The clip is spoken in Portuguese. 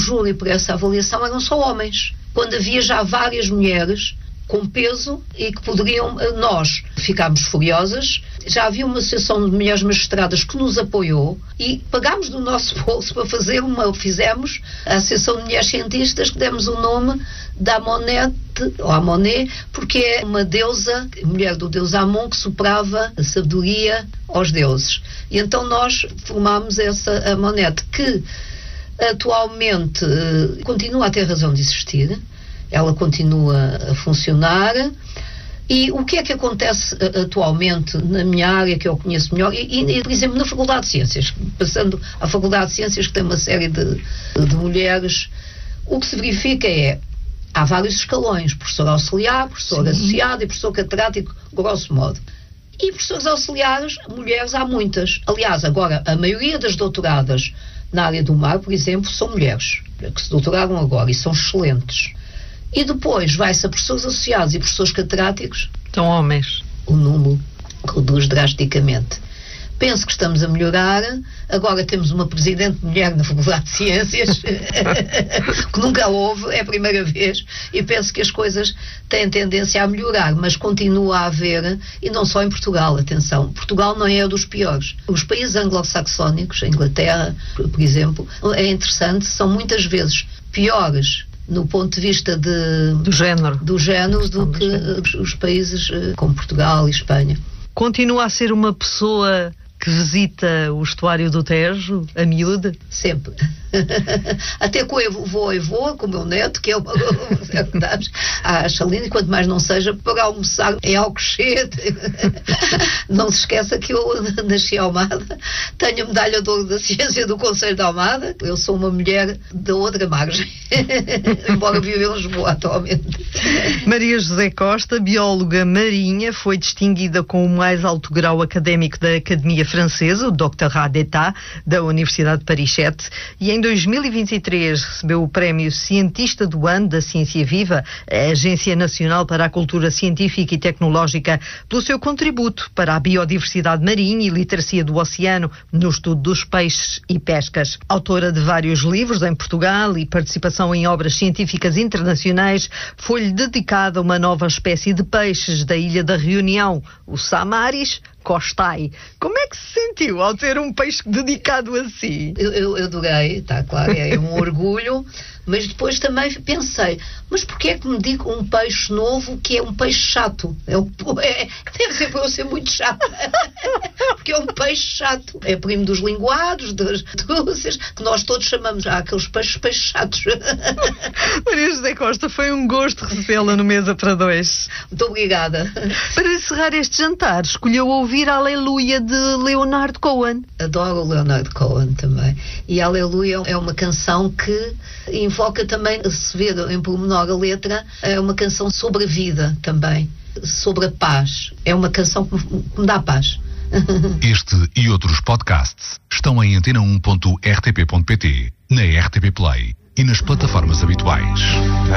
júri para essa avaliação eram só homens, quando havia já várias mulheres com peso e que poderiam, nós ficámos furiosas. Já havia uma associação de mulheres magistradas que nos apoiou e pagámos do nosso bolso para fazer fizemos a Associação de Mulheres Cientistas, que demos o nome da Amonete, ou Amonet, porque é uma deusa, mulher do deus Amon, que soprava a sabedoria aos deuses. E então nós formámos essa Amonete, que atualmente continua a ter razão de existir. Ela continua a funcionar. E o que é que acontece atualmente na minha área, que eu conheço melhor, e por exemplo, na Faculdade de Ciências, passando à Faculdade de Ciências, que tem uma série de mulheres, o que se verifica há vários escalões: professor auxiliar, professor associado e professor catedrático, grosso modo. E professores auxiliares, mulheres, há muitas. Aliás, agora, a maioria das doutoradas na área do mar, por exemplo, são mulheres, que se doutoraram agora e são excelentes. E depois vai-se a professores associados e professores catedráticos. São homens. O número reduz drasticamente. Penso que estamos a melhorar. Agora temos uma presidente mulher na Faculdade de Ciências, que nunca houve, é a primeira vez, e penso que as coisas têm tendência a melhorar, mas continua a haver, e não só em Portugal, atenção, Portugal não é dos piores. Os países anglo-saxónicos, a Inglaterra, por exemplo, é interessante, são muitas vezes piores no ponto de vista do género do que os países como Portugal e Espanha. Continua a ser uma pessoa que visita o estuário do Tejo, a miúde? Sempre. Até com o avô, com o meu neto, que é uma verdade, acha lindo, e quanto mais não seja para almoçar em Alcochete. Não se esqueça que eu nasci em Almada, tenho a medalha de ouro da ciência do Conselho de Almada, eu sou uma mulher da outra margem, embora viva em Lisboa atualmente. Maria José Costa, bióloga marinha, foi distinguida com o mais alto grau académico da Academia Francesa, o Doctorat d'État, da Universidade de Paris 7, e em 2023 recebeu o prémio Cientista do Ano da Ciência Viva, a Agência Nacional para a Cultura Científica e Tecnológica, pelo seu contributo para a biodiversidade marinha e literacia do oceano no estudo dos peixes e pescas. Autora de vários livros em Portugal e participação em obras científicas internacionais, foi-lhe dedicada uma nova espécie de peixes da Ilha da Reunião, o Samaris costai. Como é que se sentiu ao ter um peixe dedicado a si? Eu adorei, está claro, é um orgulho, mas depois também pensei, mas porquê é que me digo um peixe novo que é um peixe chato? Deve ser para eu ser muito chato. Porque é um peixe chato. É primo dos linguados, das trúcias, que nós todos chamamos aqueles peixes chatos. Maria José Costa, foi um gosto recebê-la no Mesa para Dois. Muito obrigada. Para encerrar este jantar, escolheu ouvir Aleluia de Leonard Cohen. Adoro o Leonard Cohen também. E Aleluia é uma canção que invoca também, se vê em pormenor a letra, é uma canção sobre a vida também, sobre a paz. É uma canção que me dá paz. Este e outros podcasts estão em antena1.rtp.pt, na RTP Play e nas plataformas habituais.